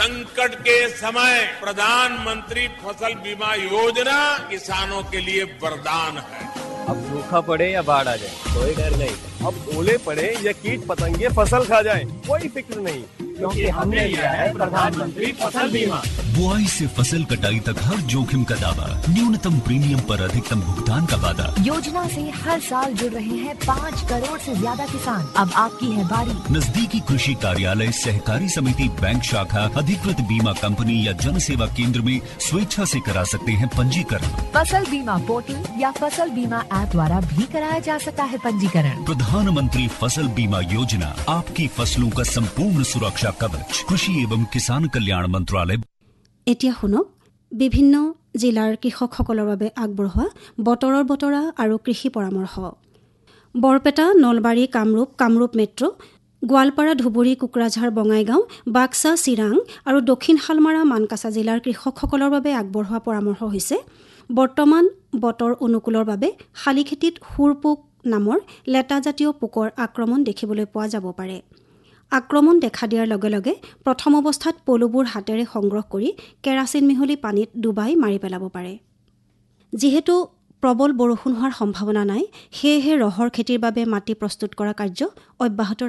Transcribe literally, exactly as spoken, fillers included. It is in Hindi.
संकट के समय प्रधानमंत्री फसल बीमा योजना किसानों के लिए वरदान है। अब सूखा पड़े या बाढ़ आ जाए कोई डर नहीं। अब ओले पड़े या कीट पतंगे फसल खा जाए कोई फिक्र नहीं, क्योंकि हमने लिया है प्रधानमंत्री फसल बीमा। बुआई से फसल कटाई तक हर जोखिम का दावा, न्यूनतम प्रीमियम पर अधिकतम भुगतान का वादा। योजना से हर साल जुड़ रहे हैं पाँच करोड़ से ज्यादा किसान। अब आपकी है बारी। नजदीकी कृषि कार्यालय, सहकारी समिति, बैंक शाखा, अधिकृत बीमा कंपनी या जन सेवा केंद्र में स्वेच्छा से करा सकते हैं पंजीकरण। फसल बीमा पोर्टल या फसल बीमा ऐप द्वारा भी कराया जा सकता है पंजीकरण। प्रधानमंत्री फसल बीमा योजना, आपकी फसलों का संपूर्ण सुरक्षा कवच, कृषि एवं किसान कल्याण मंत्रालय। এতিয়া শুনক বিভিন্ন জিলাৰ কৃষকসকলৰ বাবে আগবঢ়োৱা বতৰৰ বতৰা আৰু কৃষি পৰামৰ্শ। বৰপেটা, নলবাৰী, কামৰূপ, কামৰূপ মেট্ৰ', গোৱালপাৰা, ধুবুৰী, কোকৰাঝাৰ, বঙাইগাঁও, বাক্সা, চিৰাং আৰু দক্ষিণ শালমাৰা, মানকাছা জিলাৰ কৃষকসকলৰ বাবে আগবঢ়োৱা পৰামৰ্শ হৈছে বৰ্তমান বতৰ অনুকূলৰ বাবে শালি খেতিত সুৰপোক নামৰ লেটাজাতীয় পোকৰ আক্ৰমণ দেখিবলৈ পোৱা যাব পাৰে। আক্ৰমণ দেখা দিয়াৰ লগে লগে প্ৰথম অৱস্থাত পলুবোৰ হাতেৰে সংগ্ৰহ কৰি কেৰাচিন মিহলি পানীত ডুবাই মাৰি পেলাব পাৰে। যিহেতু প্ৰবল বৰষুণ হোৱাৰ সম্ভাৱনা নাই, সেয়েহে ৰহৰ খেতিৰ বাবে মাটি প্ৰস্তুত কৰা কাৰ্য অব্যাহত